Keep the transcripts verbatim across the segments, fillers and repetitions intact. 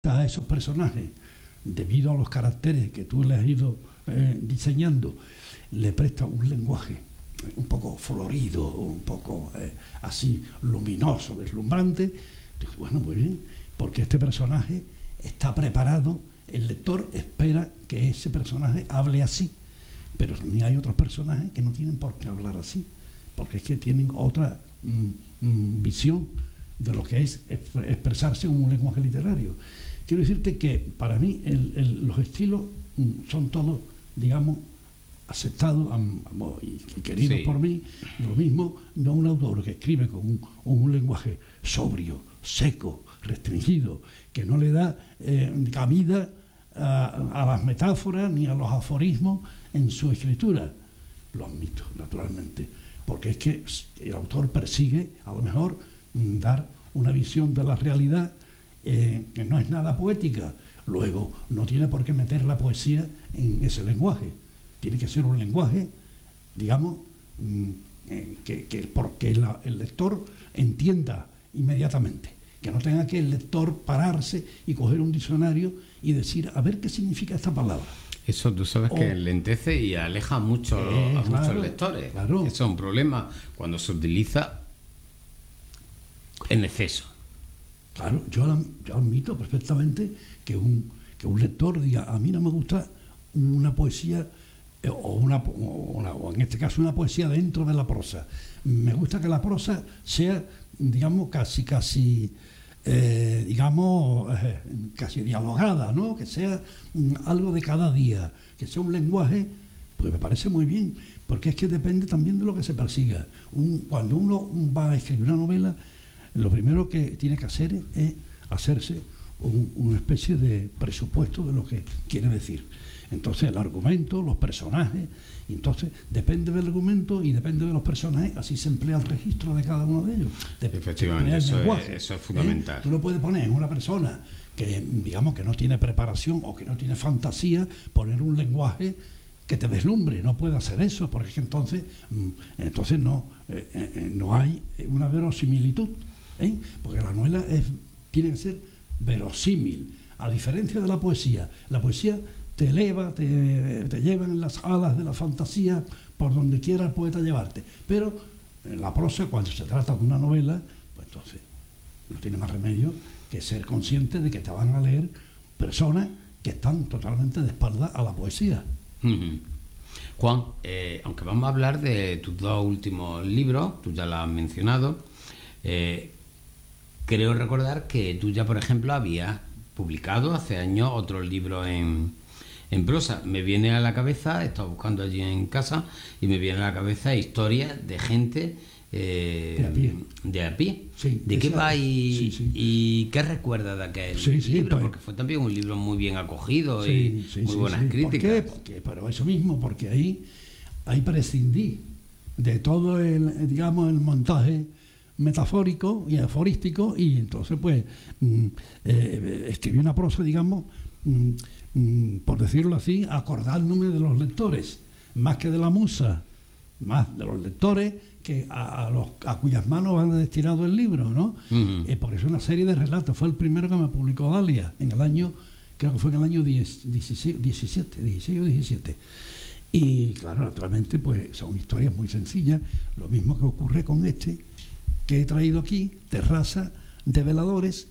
a esos personajes, debido a los caracteres que tú le has ido eh, diseñando, le presta un lenguaje un poco florido, un poco eh, así luminoso, deslumbrante, digo, bueno, muy bien, porque este personaje está preparado, el lector espera que ese personaje hable así, pero también hay otros personajes que no tienen por qué hablar así, porque es que tienen otra mm, mm, visión de lo que es expresarse en un lenguaje literario. Quiero decirte que para mí el, el, los estilos mm, son todos, digamos, aceptados y queridos sí. por mí. Lo mismo, no un autor que escribe con un, un lenguaje sobrio, seco, restringido, que no le da eh, cabida a, a las metáforas ni a los aforismos en su escritura. Lo admito, naturalmente, porque es que el autor persigue, a lo mejor, dar una visión de la realidad eh, que no es nada poética. Luego, no tiene por qué meter la poesía en ese lenguaje. Tiene que ser un lenguaje, digamos, eh, que, que porque la, el lector entienda inmediatamente, que no tenga que el lector pararse y coger un diccionario y decir, a ver qué significa esta palabra. Eso tú sabes o, que enlentece y aleja mucho eh, a claro, muchos lectores. Claro. Eso es un problema cuando se utiliza en exceso. Claro, yo, yo admito perfectamente que un, que un lector diga, a mí no me gusta una poesía o, una, o, una, o en este caso una poesía dentro de la prosa. Me gusta que la prosa sea, digamos, casi, casi, eh, digamos, eh, casi dialogada, ¿no? Que sea mm, algo de cada día, que sea un lenguaje, pues me parece muy bien, porque es que depende también de lo que se persiga. Un, cuando uno va a escribir una novela, lo primero que tiene que hacer es hacerse un, una especie de presupuesto de lo que quiere decir. Entonces el argumento, los personajes, entonces depende del argumento y depende de los personajes, así se emplea el registro de cada uno de ellos. Efectivamente, eso es, eso es fundamental. ¿Eh? Tú no puedes poner en una persona que, digamos, que no tiene preparación o que no tiene fantasía, poner un lenguaje que te deslumbre, no puede hacer eso, porque es que entonces, entonces no, eh, eh, no hay una verosimilitud, ¿eh? Porque la novela es, tiene que ser verosímil, a diferencia de la poesía. La poesía te eleva, te, te lleva en las alas de la fantasía por donde quiera el poeta llevarte. Pero en la prosa, cuando se trata de una novela, pues entonces no tiene más remedio que ser consciente de que te van a leer personas que están totalmente de espalda a la poesía. Uh-huh. Juan, eh, aunque vamos a hablar de tus dos últimos libros, tú ya lo has mencionado, eh, creo recordar que tú ya, por ejemplo, habías publicado hace años otros libros en... en prosa. Me viene a la cabeza, he estado buscando allí en casa, y me viene a la cabeza historias de gente eh, de a pie. De, a pie. Sí, ¿De qué esa, va y, sí, sí. y qué recuerda de aquel sí, sí, libro? pues, porque fue también un libro muy bien acogido sí, y sí, muy sí, buenas sí. críticas. ¿Por qué? Porque, pero eso mismo, porque ahí, ahí prescindí de todo el, digamos, el montaje metafórico y aforístico, y entonces pues mm, eh, escribí una prosa, digamos, mm, mm, por decirlo así, acordándome de los lectores, más que de la musa, más de los lectores que a, a, los, a cuyas manos van destinado el libro, ¿no? Uh-huh. Eh, por eso una serie de relatos, fue el primero que me publicó Dalia, en el año, creo que fue en el año diecisiete, dieciséis o diecisiete. Y claro, naturalmente, pues son historias muy sencillas, lo mismo que ocurre con este, que he traído aquí, Terraza de Veladores,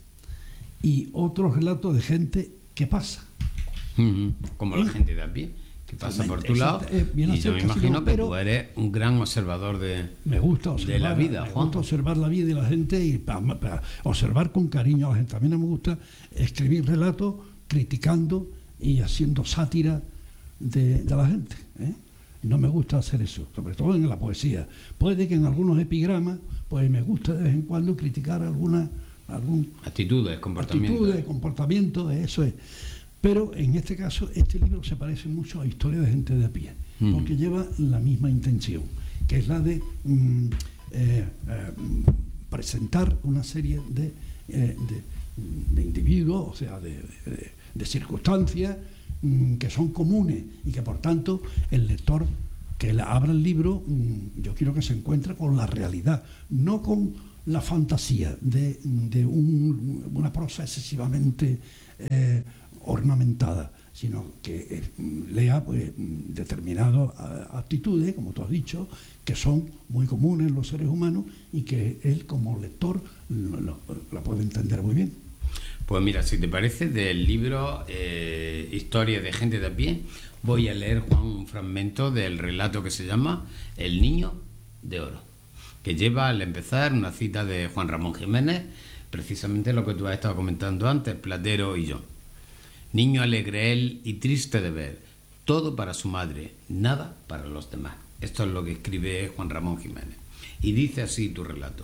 y otros relatos de gente que pasa. Uh-huh. Como ¿Eh? La gente de a pie, que pasa por tu lado. Eh, y yo me imagino que tú eres un gran observador de, me gusta observar, de la vida, me Juan. gusta observar la vida y la gente, y para, para observar con cariño a la gente. También me gusta escribir relatos criticando y haciendo sátira de, de la gente, ¿eh? No me gusta hacer eso, sobre todo en la poesía. Puede que en algunos epigramas, pues me gusta de vez en cuando criticar alguna algún actitudes, comportamientos. Actitudes, comportamientos, eso es. Pero en este caso, este libro se parece mucho a Historia de gente de a pie, mm. porque lleva la misma intención, que es la de mm, eh, eh, presentar una serie de, eh, de, de individuos, o sea, de, de, de circunstancias mm, que son comunes y que por tanto el lector que le abra el libro, mm, yo quiero que se encuentre con la realidad, no con la fantasía de, de un, una prosa excesivamente eh, ornamentada, sino que eh, lea pues, determinadas actitudes, como tú has dicho, que son muy comunes en los seres humanos y que él como lector lo, lo, la puede entender muy bien. Pues mira, si te parece, del libro eh, Historia de gente de a pie, voy a leer, Juan, un fragmento del relato que se llama El niño de oro, que lleva al empezar una cita de Juan Ramón Jiménez, precisamente lo que tú has estado comentando antes, Platero y yo. Niño alegre él y triste de ver, todo para su madre, nada para los demás. Esto es lo que escribe Juan Ramón Jiménez. Y dice así tu relato.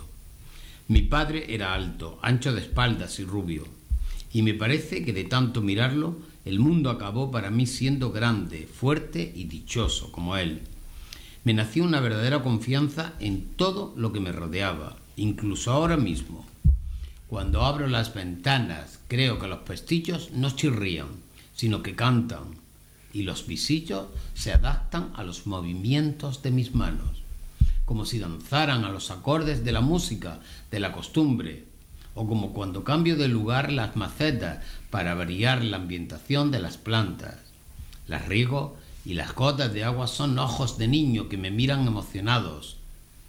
Mi padre era alto, ancho de espaldas y rubio, y me parece que de tanto mirarlo, el mundo acabó para mí siendo grande, fuerte y dichoso como él. Me nació una verdadera confianza en todo lo que me rodeaba, incluso ahora mismo. Cuando abro las ventanas, creo que los pestillos no chirrían, sino que cantan, y los visillos se adaptan a los movimientos de mis manos, como si danzaran a los acordes de la música, de la costumbre, o como cuando cambio de lugar las macetas para variar la ambientación de las plantas. Las riego y las gotas de agua son ojos de niño que me miran emocionados.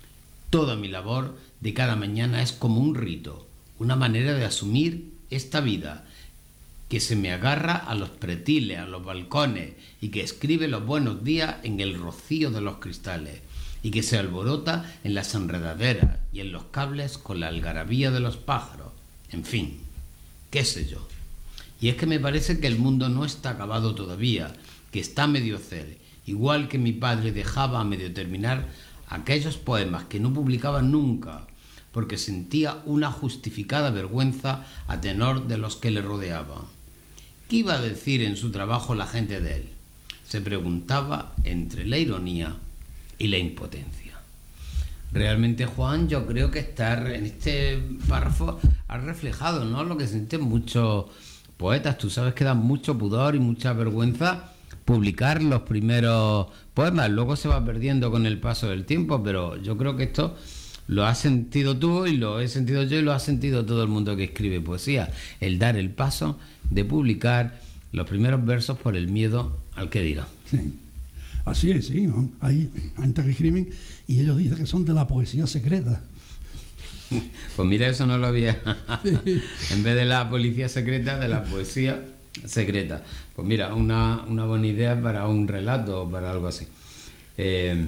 Toda mi labor de cada mañana es como un rito, una manera de asumir esta vida, que se me agarra a los pretiles, a los balcones, y que escribe los buenos días en el rocío de los cristales, y que se alborota en las enredaderas y en los cables con la algarabía de los pájaros. En fin, qué sé yo. Y es que me parece que el mundo no está acabado todavía, que está a medio hacer, igual que mi padre dejaba a medio terminar aquellos poemas que no publicaba nunca, porque sentía una justificada vergüenza a tenor de los que le rodeaban. ¿Qué iba a decir en su trabajo la gente de él? Se preguntaba entre la ironía y la impotencia. Realmente, Juan, yo creo que estar en este párrafo ha reflejado, ¿no?, lo que sienten muchos poetas. Tú sabes que da mucho pudor y mucha vergüenza publicar los primeros poemas. Luego se va perdiendo con el paso del tiempo, pero yo creo que esto lo has sentido tú y lo he sentido yo y lo ha sentido todo el mundo que escribe poesía. El dar el paso de publicar los primeros versos por el miedo al que dirá. Sí. Así es, sí, ¿no? Hay gente que escriben y ellos dicen que son de la poesía secreta. Pues mira, eso no lo había. En vez de la policía secreta, de la poesía secreta. Pues mira, una, una buena idea para un relato o para algo así. Eh,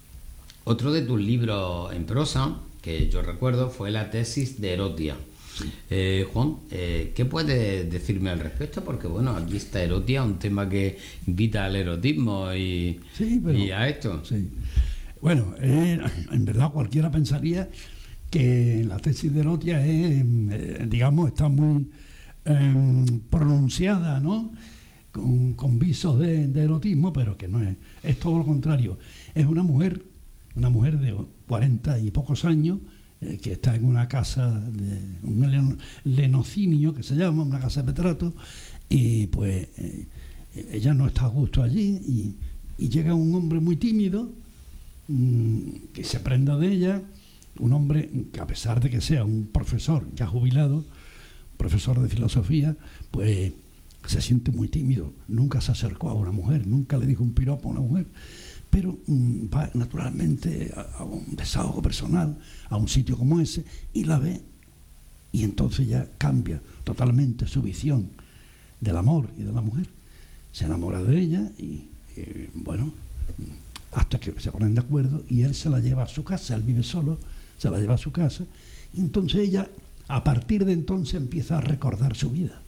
otro de tus libros en prosa, que yo recuerdo, fue la tesis de Erotia. Eh, Juan, eh, ¿qué puedes decirme al respecto? Porque bueno, aquí está Erotia, un tema que invita al erotismo y, sí, pero, y a esto. Sí. Bueno, eh, en verdad cualquiera pensaría que la tesis de Erotia es, eh, digamos, está muy eh, pronunciada, ¿no?, con, con visos de, de erotismo, pero que no es, es todo lo contrario. Es una mujer, una mujer de cuarenta y pocos años, eh, que está en una casa, de un lenocinio que se llama, una casa de petrato, y pues eh, ella no está a gusto allí, y, y llega un hombre muy tímido, mmm, que se prenda de ella, un hombre que, a pesar de que sea un profesor ya jubilado, profesor de filosofía, pues se siente muy tímido, nunca se acercó a una mujer, nunca le dijo un piropo a una mujer, pero mmm, va naturalmente a, a un desahogo personal, a un sitio como ese, y la ve, y entonces ya cambia totalmente su visión del amor y de la mujer. Se enamora de ella y, eh, bueno, hasta que se ponen de acuerdo y él se la lleva a su casa, él vive solo, se la lleva a su casa, y entonces ella, a partir de entonces, empieza a recordar su vida.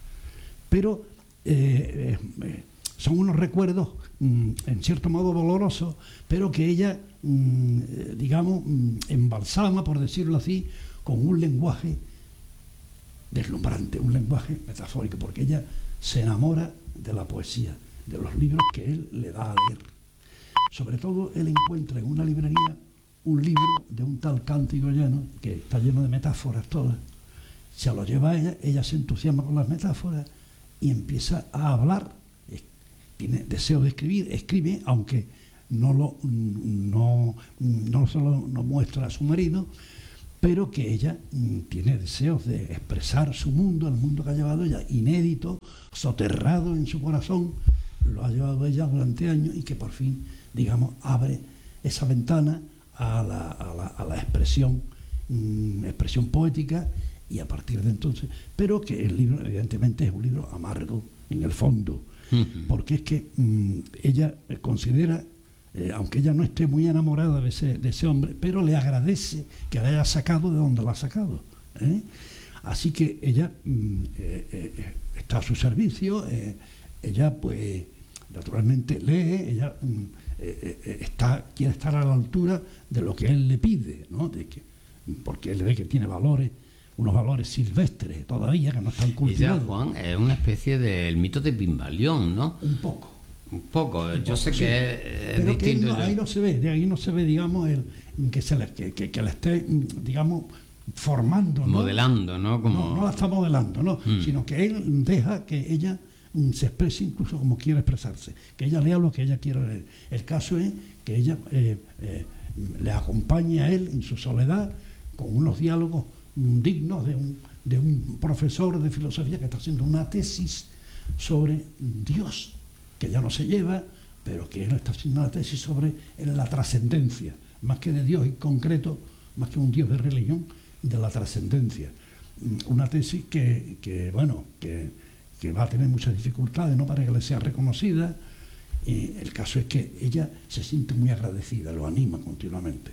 Pero eh, eh, son unos recuerdos, mm, en cierto modo dolorosos, pero que ella, mm, digamos, mm, embalsama, por decirlo así, con un lenguaje deslumbrante, un lenguaje metafórico, porque ella se enamora de la poesía, de los libros que él le da a leer. Sobre todo, él encuentra en una librería un libro de un tal Cántico Llano, que está lleno de metáforas todas. Se lo lleva a ella, ella se entusiasma con las metáforas y empieza a hablar. Tiene deseo de escribir, escribe, aunque no lo no, no solo no muestra a su marido, pero que ella mm, tiene deseos de expresar su mundo, el mundo que ha llevado ella, inédito, soterrado en su corazón, lo ha llevado ella durante años y que por fin, digamos, abre esa ventana a la, a la, a la expresión, mm, expresión poética, y a partir de entonces, pero que el libro evidentemente es un libro amargo en el fondo, uh-huh. porque es que mm, ella considera, eh, aunque ella no esté muy enamorada de ese, de ese hombre, pero le agradece que la haya sacado de donde la ha sacado, ¿eh? Así que ella mm, eh, eh, está a su servicio, eh, ella pues naturalmente lee, ella mm, eh, eh, está, quiere estar a la altura de lo que él le pide, ¿no? De que, porque él ve que tiene valores, unos valores silvestres todavía que no están cultivados. Ella, Juan, es una especie del mito de Pigmalión, ¿no? Un poco. Un poco, un yo poco, sé sí. que es, pero distinto. Que no, ahí no se ve, de ahí no se ve, digamos, el que se le, que, que, que la esté, digamos, formando, ¿no? Modelando, ¿no? Como... No, no la está modelando, no, mm. sino que él deja que ella se exprese incluso como quiere expresarse, que ella lea lo que ella quiere leer. El caso es que ella eh, eh, le acompaña a él en su soledad con unos diálogos dignos de un, de un profesor de filosofía que está haciendo una tesis sobre Dios, que ya no se lleva, pero que él está haciendo una tesis sobre la trascendencia, más que de Dios en concreto, más que un Dios de religión, de la trascendencia. Una tesis que, que bueno, que, que va a tener muchas dificultades, no para que le sea reconocida. Y el caso es que ella se siente muy agradecida, lo anima continuamente.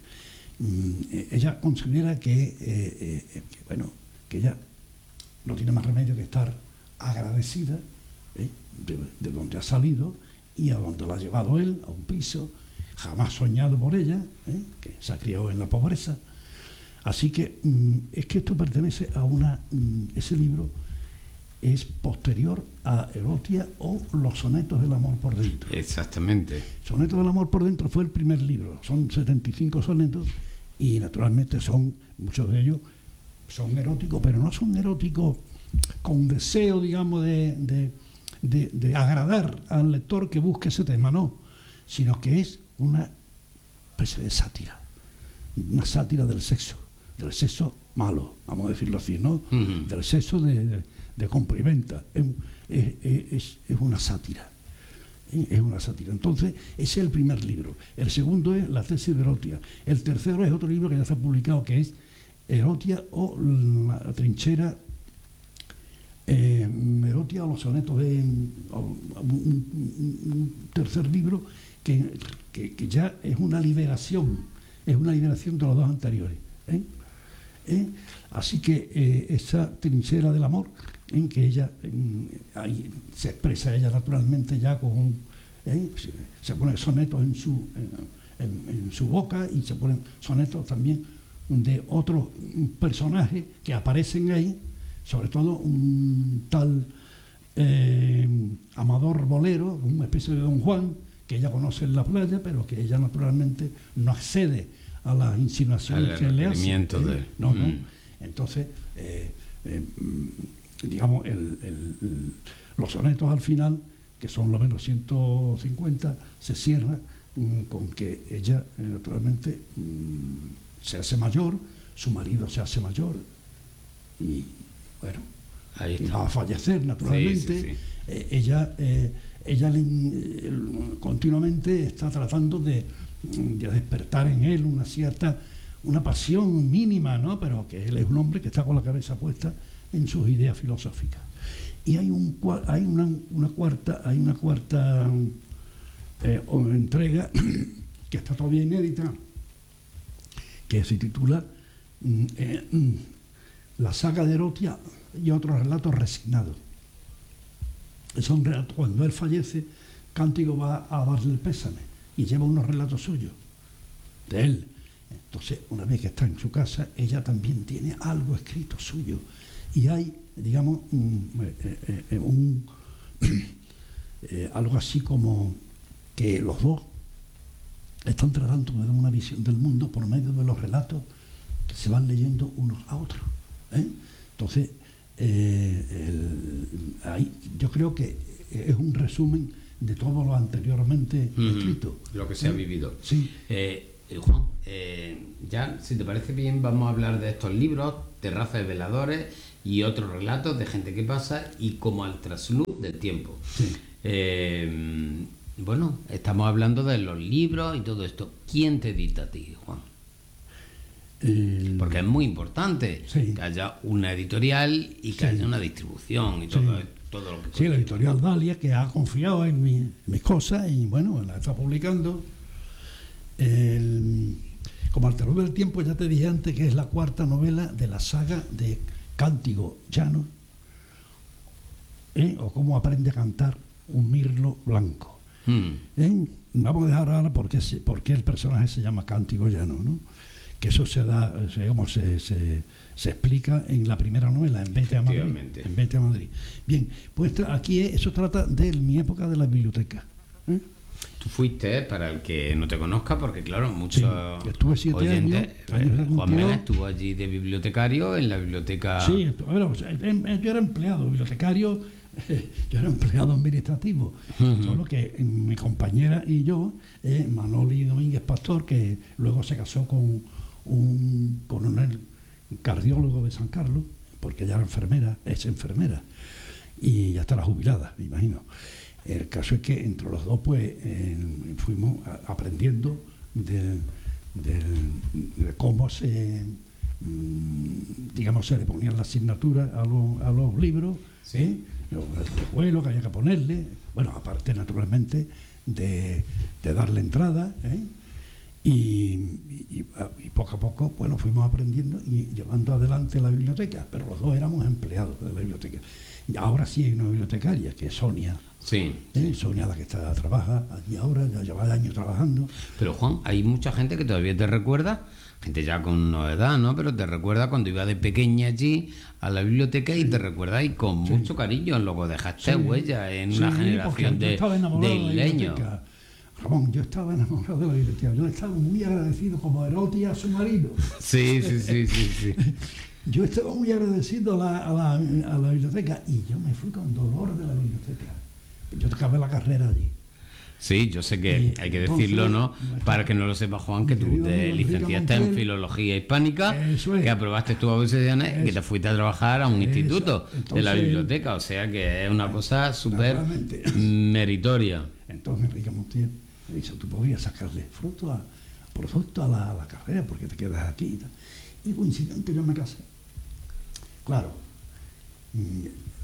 Ella considera que, eh, eh, que, bueno, que ella no tiene más remedio que estar agradecida eh, de, de donde ha salido y a donde la ha llevado él, a un piso jamás soñado por ella, eh, que se ha criado en la pobreza. Así que mm, es que esto pertenece a una... Mm, ese libro es posterior a Erotia o Los sonetos del amor por dentro. Exactamente. Sonetos del amor por dentro fue el primer libro, son setenta y cinco sonetos y naturalmente son, muchos de ellos son eróticos, pero no son eróticos con deseo, digamos, de, de, de, de agradar al lector que busque ese tema, no, sino que es una especie de sátira, una sátira del sexo, del sexo malo, vamos a decirlo así, ¿no? Uh-huh. Del sexo de, de, de compra y venta, es, es, es, es una sátira. Es una sátira. Entonces, ese es el primer libro. El segundo es La tesis de Erotia. El tercero es otro libro que ya se ha publicado, que es Erotia o la trinchera, eh, Erotia o los sonetos de... O, un, un, un tercer libro que, que, que ya es una liberación, es una liberación de los dos anteriores. ¿eh? ¿Eh? Así que eh, esa trinchera del amor, en que ella en, ahí se expresa ella naturalmente ya con un, ¿eh? se, se ponen sonetos en su en, en, en su boca y se ponen sonetos también de otros personajes que aparecen ahí, sobre todo un tal eh, Amador Bolero, una especie de Don Juan que ella conoce en la playa, pero que ella naturalmente no accede a las insinuaciones al que le hace, ¿eh? de... no, no. Mm. Entonces eh, eh, digamos, el, el, el, los sonetos al final, que son lo menos ciento cincuenta, se cierra mm, con que ella, eh, naturalmente, mm, se hace mayor, su marido se hace mayor, y bueno, ahí está. Va a fallecer, naturalmente. Sí, sí, sí. Eh, ella eh, ella le, eh, continuamente está tratando de, de despertar en él una cierta, una pasión mínima, ¿no? Pero que él es un hombre que está con la cabeza puesta en sus ideas filosóficas. Y hay un hay una, una cuarta hay una cuarta eh, entrega que está todavía inédita, que se titula eh, La saga de Erotia y otros relatos resignados. Son relatos, cuando él fallece, Cántico va a darle el pésame y lleva unos relatos suyos de él. Entonces, una vez que está en su casa, ella también tiene algo escrito suyo. Y hay, digamos, un, eh, eh, un, eh, algo así como que los dos están tratando de dar una visión del mundo por medio de los relatos que se van leyendo unos a otros. ¿eh? Entonces, eh, el, ahí, yo creo que es un resumen de todo lo anteriormente mm-hmm. escrito. Lo que se ¿eh? ha vivido. Sí. Eh, Eh, Juan, eh, ya, si te parece bien, vamos a hablar de estos libros, Terrazas de Veladores y otros relatos de gente que pasa y como al trasluz del tiempo. Sí. Eh, bueno, estamos hablando de los libros y todo esto. ¿Quién te edita a ti, Juan? El- Porque es muy importante Sí. que haya una editorial y que Sí. haya una distribución y todo, Sí. todo lo que... Sí, la editorial Dalia, que ha confiado en mi- en mis cosas y bueno, la está publicando. El- como al terror del tiempo, ya te dije antes que es la cuarta novela de la saga de Cántigo Llano, ¿eh? O cómo aprende a cantar un mirlo blanco. Mm. ¿Eh? Vamos a dejar ahora por qué, se- por qué el personaje se llama Cántigo Llano, ¿no? Que eso se da, se, digamos, se, se, se explica en la primera novela, en Vete a Madrid. Efectivamente. En Vete a Madrid. Bien, pues tra- aquí es- eso trata de mi época de la biblioteca. ¿eh? Tú fuiste, para el que no te conozca, porque claro, muchos Sí, estuve siete oyentes, años, eh, años de Juan cumplido. Mena estuvo allí de bibliotecario en la biblioteca... Sí, esto- a ver, o sea, em- em- yo era empleado bibliotecario, yo era empleado administrativo, Ujú. solo que mi compañera y yo, eh, Manoli Domínguez Pastor, que luego se casó con un coronel cardiólogo de San Carlos, porque ella era enfermera, es enfermera, y ya estará jubilada, me imagino. El caso es que entre los dos pues eh, fuimos a- aprendiendo de, de- de cómo se mm, digamos se le ponían las asignaturas a los, a los libros, Sí. ¿eh? Los- el recuelo que había que ponerle, bueno, aparte naturalmente de, de darle entrada, ¿eh? y, y- y poco a poco bueno fuimos aprendiendo y llevando adelante la biblioteca, pero los dos éramos empleados de la biblioteca. Y ahora sí hay una bibliotecaria que es Sonia. Sí. ¿eh? Sonia, la que está trabaja allí ahora, ya lleva años trabajando. Pero Juan, hay mucha gente que todavía te recuerda, gente ya con una edad, ¿no? Pero te recuerda cuando iba de pequeña allí a la biblioteca y te recuerda y con Sí. mucho cariño, luego dejaste Sí. huella en Sí, una porque generación yo de, estaba enamorado de de la isleños. biblioteca. Ramón, yo estaba enamorado de la biblioteca. Yo estaba muy agradecido como Eroti a su marido. Sí, sí, sí, sí, sí. Yo estaba muy agradecido a la, a la, a la biblioteca y yo me fui con dolor de la biblioteca. Yo acabé la carrera allí. Sí, yo sé que Y hay que entonces, decirlo, ¿no? nuestra- Para que no lo sepa Juan, que mi tú querido te amigo Enrique licenciaste en Montiel, Filología Hispánica, eso es. que aprobaste tus audiciones y que Eso. te fuiste a trabajar a un Eso. instituto de la Entonces, biblioteca, o sea que es una cosa súper naturalmente. meritoria. Entonces Enrique Montiel me dice, tú podrías sacarle fruto a, producto a la, a la carrera porque te quedas aquí y tal. Y coincidente yo me casé. Claro, y,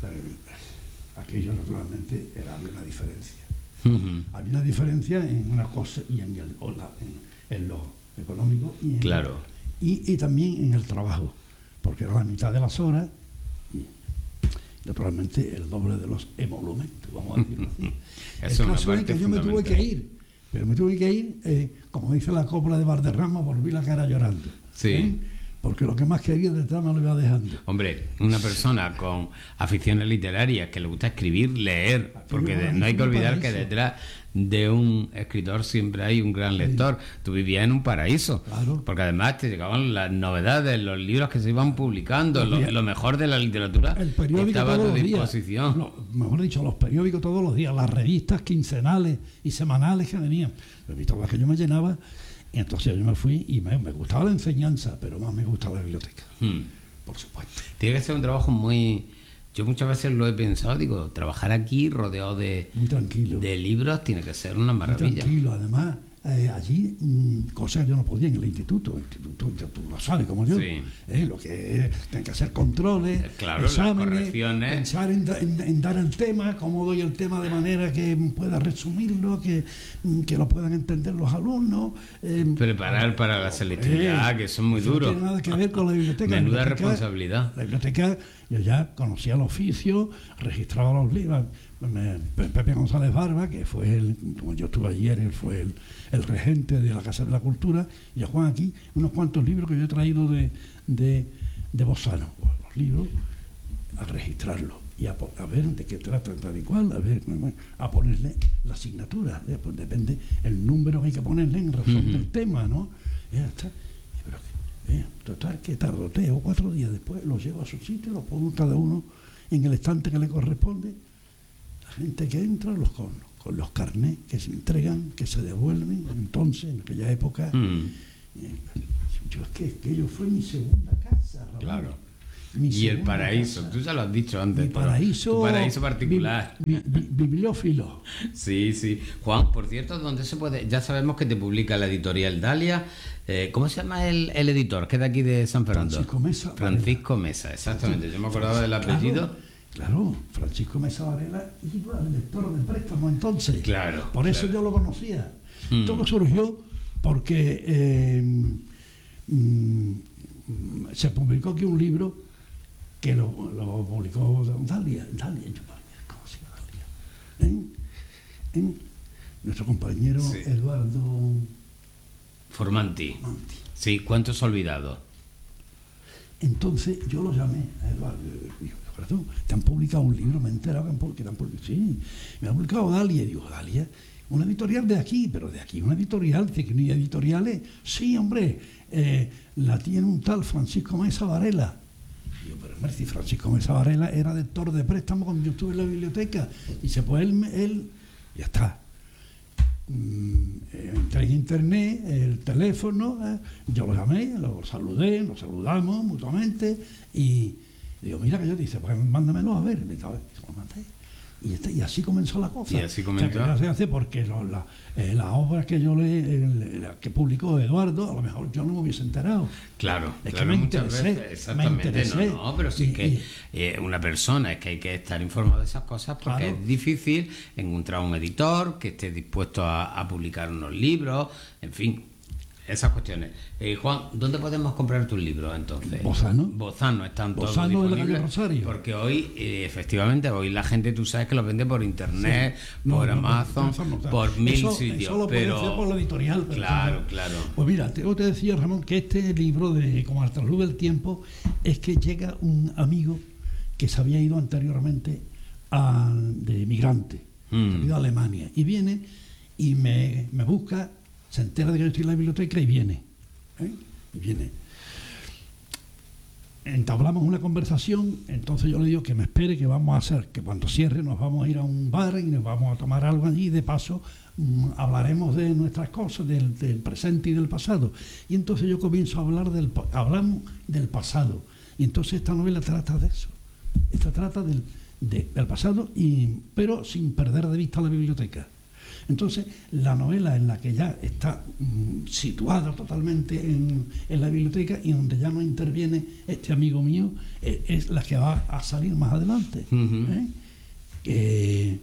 eh, aquello naturalmente era, había una diferencia. Ujú. Había una diferencia en una cosa y en, el, o la- en, en lo económico y, en- Claro. y, y también en el trabajo, porque era la mitad de las horas y naturalmente el doble de los emolumentos, vamos a decirlo así. Esa El es una caso es parte que yo me tuve fundamental. que ir, pero me tuve que ir, eh, como dice la copla de Valderrama, volví la cara llorando. Sí. ¿eh? Porque lo que más quería detrás me lo iba dejando. Hombre, una persona con aficiones literarias, que le gusta escribir, leer, porque de- no hay que olvidar que detrás de un escritor siempre hay un gran lector. Tú vivías en un paraíso, Claro. porque además te llegaban las novedades, los libros que se iban publicando, Los lo, días. lo mejor de la literatura El periódico estaba a todos tu los días. disposición. No, mejor dicho, los periódicos todos los días, las revistas quincenales y semanales que venían. Revistas las que yo me llenaba. Y entonces yo me fui y me, me gustaba la enseñanza, pero más me gustaba la biblioteca, Hmm. por supuesto. Tiene que ser un trabajo muy... Yo muchas veces lo he pensado, digo, trabajar aquí rodeado de, Muy tranquilo. de libros tiene que ser una Muy maravilla. tranquilo, además, eh, allí, mm, cosas que yo no podía en el instituto. El instituto, ya tú lo sabes como yo. Sí. eh, lo que es, tienen que hacer controles, Eh, claro, las exámenes, correcciones. pensar en, da- en- en dar el tema, cómo doy el tema de manera que pueda resumirlo, que, mm, que lo puedan entender los alumnos. eh, Preparar para la selectividad, eh, que son muy eso duros. No tiene nada que ver con la biblioteca. La Menuda biblioteca- responsabilidad. La biblioteca, yo ya conocía el oficio, registraba los libros. Me- Pepe González Barba, que fue el, como yo estuve ayer, él fue el, el regente de la Casa de la Cultura, y a Juan aquí, unos cuantos libros que yo he traído de, de, de Bozano, los libros, a registrarlos y a, po- a ver de qué tratan tal y cual, a ver, a ponerle la asignatura, ¿eh? Pues depende el número que hay que ponerle en razón Ujú. del tema, ¿no? Y ya está. Pero, eh, total, que tardo tres o cuatro días después, los llevo a su sitio, los pongo cada uno en el estante que le corresponde. La gente que entra los con- con los carnés que se entregan, que se devuelven. Entonces, en aquella época, Mm. eh, yo es que aquello fue mi segunda casa, Ramón. Claro. Mi Y el segunda paraíso, casa. tú ya lo has dicho antes. Mi pero paraíso, tu paraíso particular. bi- bi- bibliófilo. Sí, sí. Juan, por cierto, ¿dónde se puede? Ya sabemos que te publica la editorial Dalia. Eh, ¿Cómo se llama el, el editor? Que es de aquí de San Fernando. Francisco Mesa. Francisco Mesa, exactamente. Yo me acordaba del Claro, apellido. Claro, Francisco Mesa Varela iba al lector de préstamo entonces. Claro, Por eso claro. yo lo conocía. Mm. Todo surgió porque eh, mm, se publicó aquí un libro que lo, lo publicó Dalia. Dalia, yo, ¿cómo se llama Dalia? En, en nuestro compañero Sí. Eduardo Formanti. Manti. Sí, ¿cuántos olvidados? Entonces yo lo llamé a Eduardo y digo, "Eduardo, te han publicado un libro, me he enterado que han pu- que te han publicado". Sí, me ha publicado Dalia. Y digo, Dalia, una editorial de aquí, pero de aquí una editorial, dice que no hay editoriales. Sí, hombre, eh, la tiene un tal Francisco Mesa Varela. Y yo, pero Merci, Francisco Mesa Varela era lector de préstamo cuando yo estuve en la biblioteca. Dice, pues él, me- él ya está. Mm, eh, entré en internet, el teléfono, eh, yo lo llamé, lo saludé, nos saludamos mutuamente y digo, mira que yo dice, pues mándamelo a ver. Y se lo mandé. Y, este, y así comenzó la cosa. Y así O sea, comenzó. que ya se hace porque lo- la, eh, las obras que yo le, eh, la que publicó Eduardo, a lo mejor yo no me hubiese enterado. Claro, Es que claro, me muchas interesé, veces, me exactamente, interesé. no, no, pero sí Y- que y- eh, una persona es que hay que estar informado de esas cosas porque Claro. es difícil encontrar un editor que esté dispuesto a, a publicar unos libros, en fin, esas cuestiones. Eh, Juan, ¿dónde podemos comprar tus libros entonces? Bozano. Bozano, están todos Bozano de la disponibles. calle Rosario. Porque hoy, eh, efectivamente, hoy la gente, tú sabes que los vende por internet, No, por no, no, Amazon, eso no, por mil eso, sitios. Eso lo puede pero hacer por la editorial. pero claro, eso- claro. Pues mira, te, yo te decía, Ramón, que este libro de Como al trasluz del tiempo es que llega un amigo que se había ido anteriormente a, de migrante, Mm. se había ido a Alemania, y viene y me, me busca, se entera de que yo estoy en la biblioteca y viene. ¿eh? Y viene. Entablamos una conversación, entonces yo le digo que me espere, que vamos a hacer, que cuando cierre nos vamos a ir a un bar y nos vamos a tomar algo allí, y de paso mm, hablaremos de nuestras cosas, del, del presente y del pasado. Y entonces yo comienzo a hablar del, pa- hablamos del pasado. Y entonces esta novela trata de eso. Esta trata del, de- del pasado, y, pero sin perder de vista la biblioteca. Entonces, la novela en la que ya está mm, situada totalmente en, en la biblioteca y donde ya no interviene este amigo mío, eh, es la que va a salir más adelante. Ujú. ¿eh? que,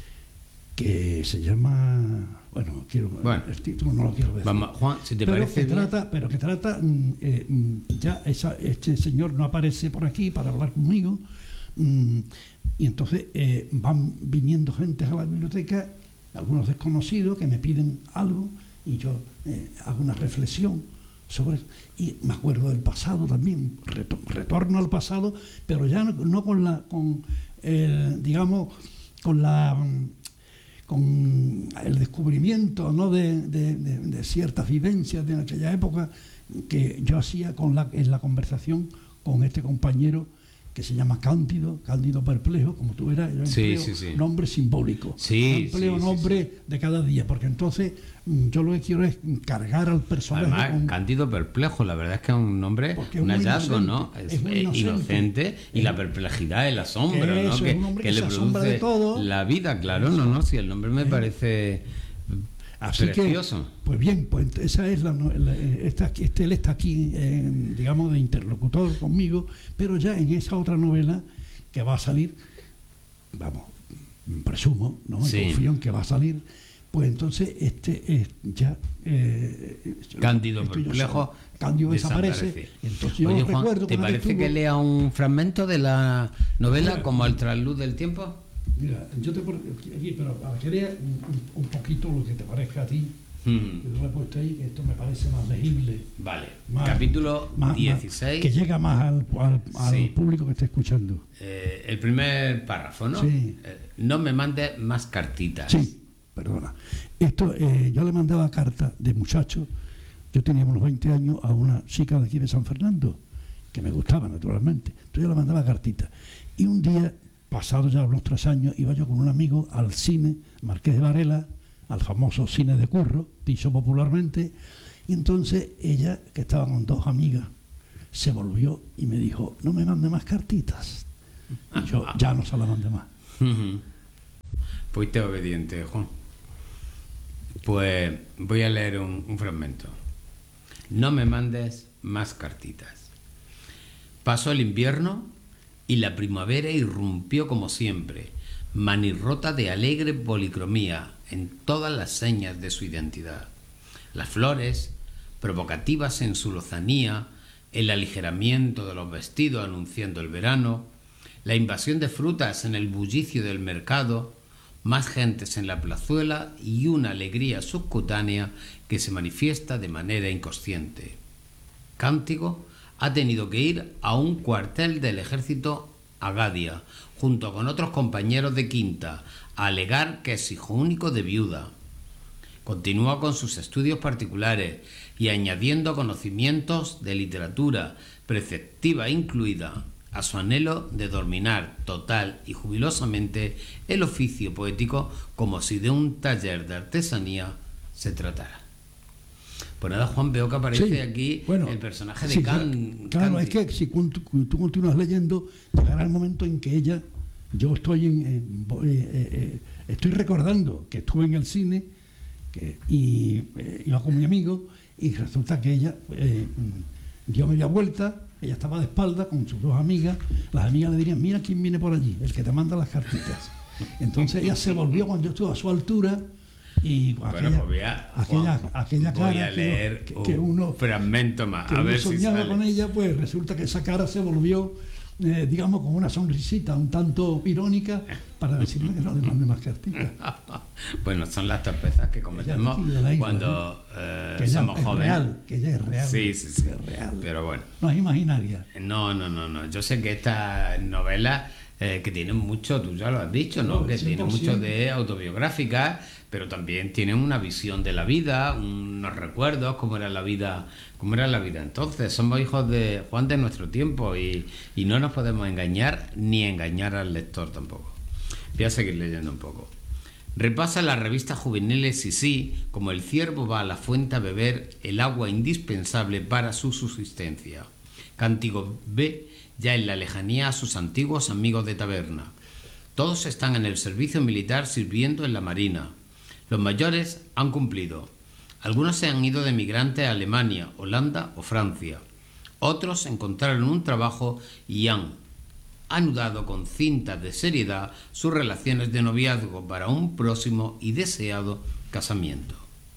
que se llama... Bueno, quiero, Bueno. el título no lo quiero decir. Vamos, Juan, si te pero parece que bien. trata, pero que trata, mm, eh, mm, ya esa, este señor no aparece por aquí para hablar conmigo, mm, y entonces eh, van viniendo gente a la biblioteca, algunos desconocidos que me piden algo y yo eh, hago una reflexión sobre eso. Y me acuerdo del pasado también, reto- retorno al pasado, pero ya no, no con la, con el, digamos, con la mm, con el descubrimiento, ¿no?, de, de- de- de ciertas vivencias de aquella época que yo hacía con la, en la conversación con este compañero que se llama Cándido, Cándido Perplejo, como tú verás, yo Sí, empleo sí, sí. nombre simbólico. Sí, Yo empleo sí, sí, nombre de cada día, porque entonces mm, yo lo que quiero es cargar al personaje Además, con- Cándido Perplejo, la verdad es que es un nombre, Porque es un muy hallazgo, inocente, ¿no? es muy eh, inocente. inocente y la perplejidad, el asombro, Que ¿no? eso, es un hombre que le se asombra produce de todo. la vida, claro, no, no, si el nombre me Eh. parece Así precioso. que, pues bien, pues esa es la, no- la- esta, este, él está aquí, eh, digamos, de interlocutor conmigo, pero ya en esa otra novela que va a salir, vamos, presumo, ¿no? Sí. Confío en que va a salir, pues entonces este es ya eh, Cándido estoy yo Perplejo solo. Cándido desaparece. desaparece. Entonces yo Oye, Juan, recuerdo ¿te que una vez parece que tuvo- lea un fragmento de la novela Mira. como al trasluz del tiempo? Mira, yo te pongo aquí, pero para que veas un, un poquito lo que te parezca a ti, Mm, yo lo he puesto ahí, que esto me parece más legible. Vale, Más- capítulo más- dieciséis, más- que llega más al, al- al Sí. público que esté escuchando. eh, el primer párrafo, ¿no? Sí. Eh, no me mandes más cartitas. Sí, perdona. Esto, eh, yo le mandaba carta de muchacho, yo tenía unos veinte años, a una chica de aquí de San Fernando, que me gustaba naturalmente. Entonces yo le mandaba cartita. Y un día pasados ya unos tres años, iba yo con un amigo al cine Marqués de Varela, al famoso cine de Curro, dicho popularmente, y entonces ella, que estaba con dos amigas, se volvió y me dijo, no me mande más cartitas. Y yo ya no se la mandé más. Fuiste obediente, Juan. Pues voy a leer un, un fragmento. No me mandes más cartitas. Pasó el invierno y la primavera irrumpió como siempre, manirrota de alegre policromía en todas las señas de su identidad. Las flores, provocativas en su lozanía, el aligeramiento de los vestidos anunciando el verano, la invasión de frutas en el bullicio del mercado, más gentes en la plazuela y una alegría subcutánea que se manifiesta de manera inconsciente. Cántigo ha tenido que ir a un cuartel del ejército a Gadia, junto con otros compañeros de quinta, a alegar que es hijo único de viuda. Continúa con sus estudios particulares y añadiendo conocimientos de literatura, preceptiva incluida, a su anhelo de dominar total y jubilosamente el oficio poético como si de un taller de artesanía se tratara. Pues nada, Juan, veo que aparece sí, aquí bueno, el personaje de sí, Can. Claro, Canti. Es que si tú, tú continúas leyendo, llegará el momento en que ella, yo estoy en, en eh, eh, estoy recordando que estuve en el cine que, y eh, iba con mi amigo y resulta que ella eh, dio media vuelta, ella estaba de espalda con sus dos amigas, las amigas le dirían, mira quién viene por allí, el que te manda las cartitas. Entonces ella se volvió cuando yo estuve a su altura y bueno, aquella, pues voy a, aquella, Juan, aquella voy cara a leer que, que uno, un fragmento más, que a uno ver si soñaba sale. con ella, pues resulta que esa cara se volvió, eh, digamos, con una sonrisita un tanto irónica para decirle que no le mande más cartitas. Bueno, son las torpezas que cometemos isla, cuando eh, que somos es jóvenes. Real, que ella es real. Sí, sí, sí. Es real. Pero bueno. No es imaginaria. No, no, no, no. Yo sé que estas novelas eh, que tienen mucho, tú ya lo has dicho, ¿no? Que tienen mucho de autobiográficas, pero también tienen una visión de la vida, unos recuerdos, cómo era la vida, cómo era la vida entonces. Somos hijos de Juan de nuestro tiempo y, y no nos podemos engañar ni engañar al lector tampoco. Voy a seguir leyendo un poco. Repasa las revistas juveniles y sí, como el ciervo va a la fuente a beber el agua indispensable para su subsistencia. Cántigo ve ya en la lejanía a sus antiguos amigos de taberna. Todos están en el servicio militar sirviendo en la marina. Los mayores han cumplido. Algunos se han ido de migrantes a Alemania, Holanda o Francia. Otros encontraron un trabajo y han anudado con cintas de seriedad sus relaciones de noviazgo para un próximo y deseado casamiento.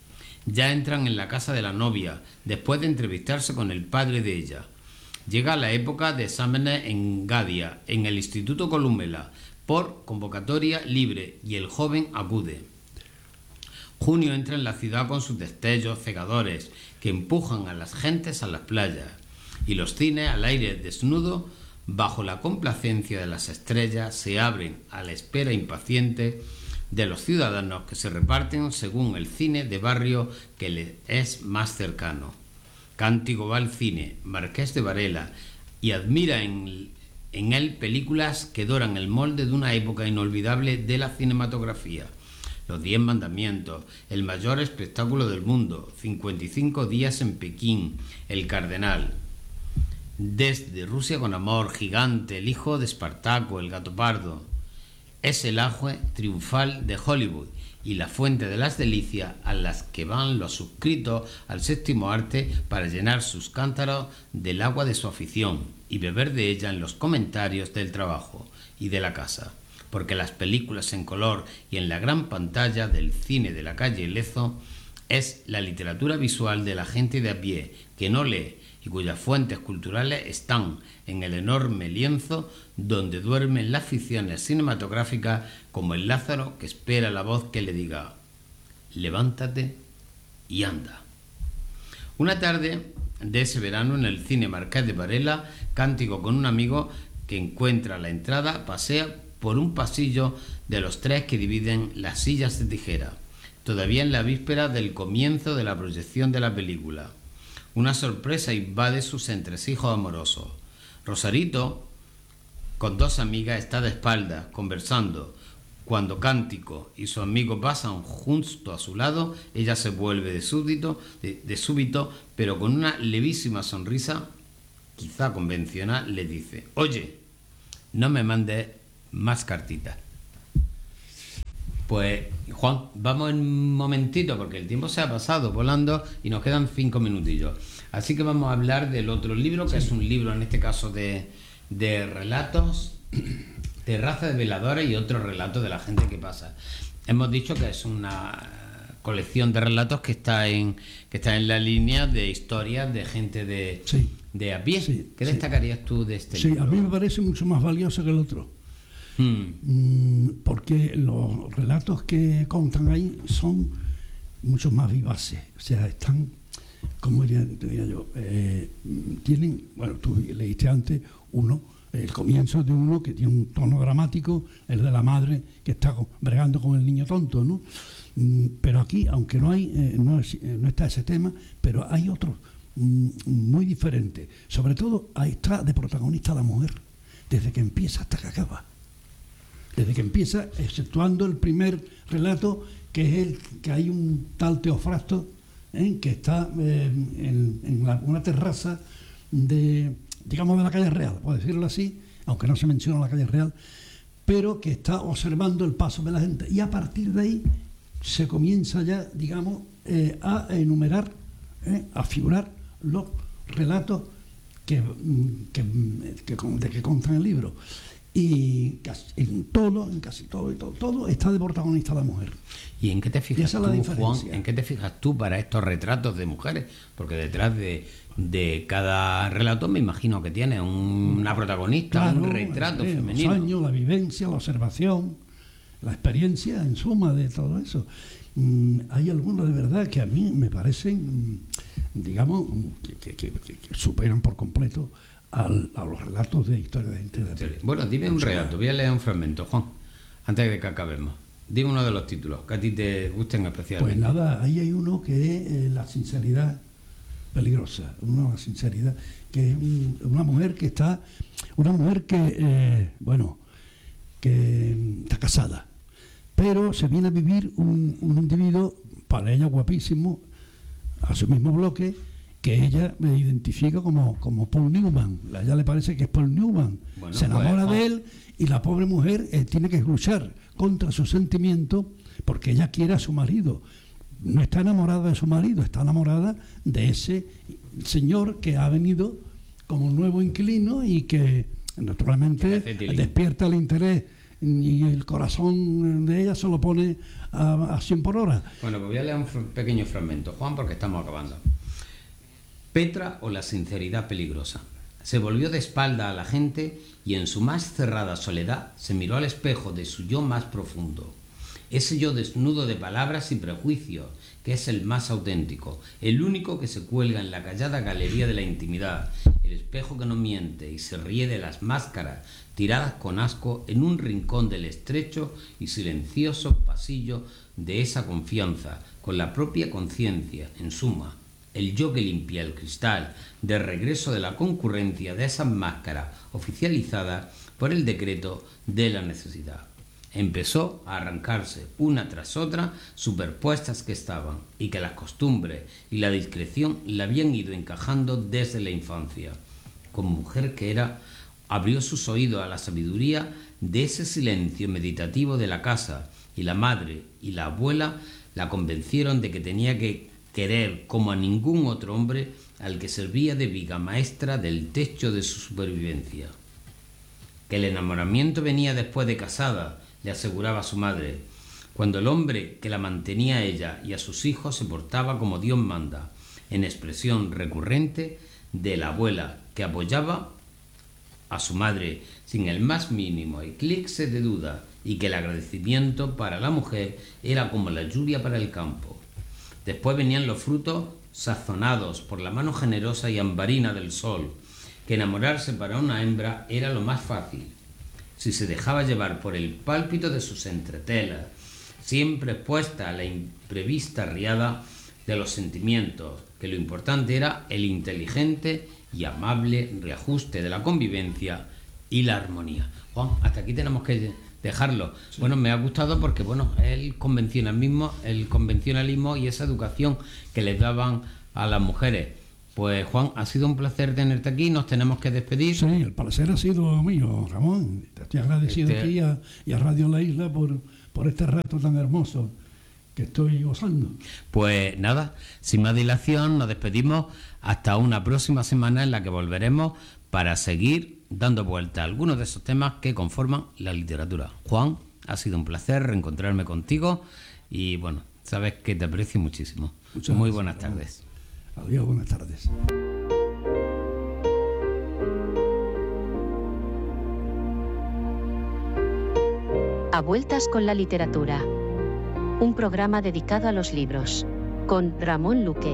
Ya entran en la casa de la novia, después de entrevistarse con el padre de ella. Llega la época de exámenes en Gadia, en el Instituto Columela, por convocatoria libre, y el joven acude. Junio entra en la ciudad con sus destellos cegadores que empujan a las gentes a las playas, y los cines al aire desnudo, bajo la complacencia de las estrellas, se abren a la espera impaciente de los ciudadanos que se reparten según el cine de barrio que les es más cercano. Cántigo va al cine, Marqués de Varela, y admira en, en él películas que doran el molde de una época inolvidable de la cinematografía. Los Diez Mandamientos, el mayor espectáculo del mundo, cincuenta y cinco días en Pekín, El Cardenal. Desde Rusia con amor, Gigante, El hijo de Espartaco, El gato pardo. Es el auge triunfal de Hollywood y la fuente de las delicias a las que van los suscritos al séptimo arte para llenar sus cántaros del agua de su afición y beber de ella en los comentarios del trabajo y de la casa, porque las películas en color y en la gran pantalla del cine de la calle Lezo es la literatura visual de la gente de a pie que no lee y cuyas fuentes culturales están en el enorme lienzo donde duermen las ficciones cinematográficas, como el Lázaro que espera la voz que le diga levántate y anda. Una tarde de ese verano en el cine Marqués de Varela, Cántigo con un amigo que encuentra la entrada, pasea por un pasillo de los tres que dividen las sillas de tijera, todavía en la víspera del comienzo de la proyección de la película. Una sorpresa invade sus entresijos amorosos. Rosarito, con dos amigas, está de espaldas, conversando. Cuando Cántico y su amigo pasan justo a su lado, ella se vuelve de súbito, de, de súbito, pero con una levísima sonrisa, quizá convencional, le dice: oye, no me mandes más cartitas. Pues, Juan, vamos en un momentito, porque el tiempo se ha pasado volando y nos quedan cinco minutillos. Así que vamos a hablar del otro libro, que sí. Es un libro, en este caso, de, de relatos... de raza de veladores y otros relatos de la gente que pasa. Hemos dicho que es una colección de relatos que está en que está en la línea de historias de gente de, sí. de a pie. Sí, ¿Qué sí. destacarías tú de este sí, libro? Sí, a mí me parece mucho más valioso que el otro. Hmm. Mm, porque los relatos que contan ahí son mucho más vivaces. O sea, están, como diría, diría yo, eh, tienen, bueno, tú leíste antes uno, el comienzo de uno que tiene un tono dramático, el de la madre que está bregando con el niño tonto, ¿no? Pero aquí, aunque no hay, eh, no, es, eh, no está ese tema, pero hay otros mm, muy diferentes. Sobre todo, ahí está de protagonista la mujer, desde que empieza hasta que acaba. Desde que empieza, exceptuando el primer relato, que es el que hay un tal Teofrasto, ¿eh? que está eh, en, en la, una terraza de... digamos de la calle Real, por decirlo así, aunque no se menciona la calle Real, pero que está observando el paso de la gente. Y a partir de ahí se comienza ya, digamos, eh, a enumerar, eh, a figurar los relatos que, que, que, de que constan el libro. Y casi, en todo, en casi todo, y todo, todo está de protagonista la mujer. ¿Y en qué te fijas tú, Juan? ¿En qué te fijas tú para estos retratos de mujeres? Porque detrás de, de cada relato me imagino que tiene un, una protagonista, claro, un retrato eh, femenino. Los años, la vivencia, la observación, la experiencia en suma de todo eso. Mm, hay algunos de verdad que a mí me parecen, digamos, que, que, que, que superan por completo Al, a los relatos de historia de gente de sí. Bueno, dime un relato, voy a leer un fragmento, Juan, antes de que acabemos. Dime uno de los títulos que a ti te gusten especialmente. Pues nada, ahí hay uno que es eh, la sinceridad peligrosa, una sinceridad, que es un, una mujer que está, una mujer que, eh, bueno, que está casada, pero se viene a vivir un, un individuo, para ella guapísimo, a su mismo bloque, que ella me identifica como, como Paul Newman. A ella le parece que es Paul Newman. Bueno, se enamora pues, de él y la pobre mujer eh, tiene que luchar contra su sentimiento porque ella quiere a su marido. No está enamorada de su marido, está enamorada de ese señor que ha venido como nuevo inquilino y que naturalmente despierta el interés y el corazón de ella se lo pone a, a cien por hora. Bueno, pues voy a leer un pequeño fragmento, Juan, porque estamos acabando. Petra o la sinceridad peligrosa. Se volvió de espalda a la gente y en su más cerrada soledad se miró al espejo de su yo más profundo. Ese yo desnudo de palabras y prejuicios, que es el más auténtico, el único que se cuelga en la callada galería de la intimidad, el espejo que no miente y se ríe de las máscaras tiradas con asco en un rincón del estrecho y silencioso pasillo de esa confianza, con la propia conciencia, en suma, el yo que limpia el cristal de regreso de la concurrencia de esas máscaras oficializadas por el decreto de la necesidad. Empezó a arrancarse una tras otra superpuestas que estaban y que las costumbres y la discreción la habían ido encajando desde la infancia. Como mujer que era, abrió sus oídos a la sabiduría de ese silencio meditativo de la casa y la madre y la abuela la convencieron de que tenía que querer como a ningún otro hombre al que servía de viga maestra del techo de su supervivencia. Que el enamoramiento venía después de casada, le aseguraba su madre, cuando el hombre que la mantenía a ella y a sus hijos se portaba como Dios manda, en expresión recurrente de la abuela que apoyaba a su madre sin el más mínimo eclipse de duda y que el agradecimiento para la mujer era como la lluvia para el campo. Después venían los frutos sazonados por la mano generosa y ambarina del sol, que enamorarse para una hembra era lo más fácil, si se dejaba llevar por el pálpito de sus entretelas, siempre expuesta a la imprevista riada de los sentimientos, que lo importante era el inteligente y amable reajuste de la convivencia y la armonía. Juan, hasta aquí tenemos que dejarlo. Sí. Bueno, me ha gustado porque, bueno, el convencionalismo, el convencionalismo y esa educación que les daban a las mujeres. Pues, Juan, ha sido un placer tenerte aquí, nos tenemos que despedir. Sí, el placer ha sido mío, Ramón. Te estoy agradecido este... aquí a, y a Radio La Isla por, por este rato tan hermoso que estoy gozando. Pues nada, sin más dilación, nos despedimos hasta una próxima semana en la que volveremos para seguir dando vuelta a algunos de esos temas que conforman la literatura. Juan, ha sido un placer reencontrarme contigo y, bueno, sabes que te aprecio muchísimo. Muchas Muy buenas gracias, tardes. Adiós, buenas tardes. A vueltas con la literatura. Un programa dedicado a los libros. Con Ramón Luque.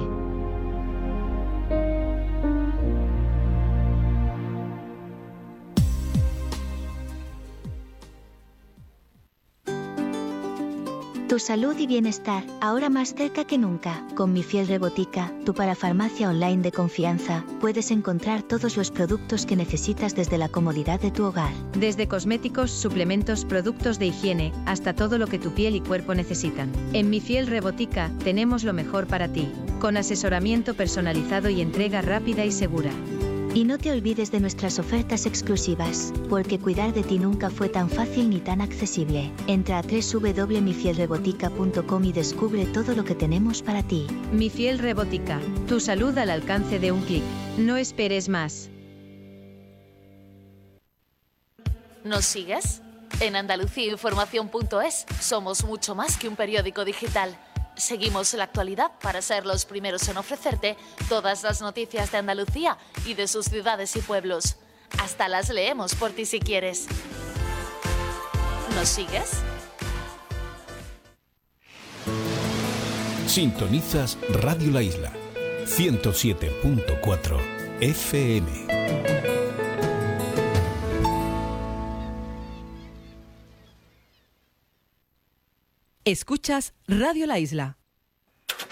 Tu salud y bienestar, ahora más cerca que nunca. Con Mi Fiel Rebotica, tu parafarmacia online de confianza, puedes encontrar todos los productos que necesitas desde la comodidad de tu hogar. Desde cosméticos, suplementos, productos de higiene, hasta todo lo que tu piel y cuerpo necesitan. En Mi Fiel Rebotica, tenemos lo mejor para ti, con asesoramiento personalizado y entrega rápida y segura. Y no te olvides de nuestras ofertas exclusivas, porque cuidar de ti nunca fue tan fácil ni tan accesible. Entra a doble u doble u doble u punto mi fiel rebotica punto com y descubre todo lo que tenemos para ti. Mi Fiel Rebotica, tu salud al alcance de un clic. No esperes más. ¿Nos sigues? En Andalucía Información punto es somos mucho más que un periódico digital. Seguimos la actualidad para ser los primeros en ofrecerte todas las noticias de Andalucía y de sus ciudades y pueblos. Hasta las leemos por ti si quieres. ¿Nos sigues? Sintonizas Radio La Isla, ciento siete punto cuatro F M. Escuchas Radio La Isla.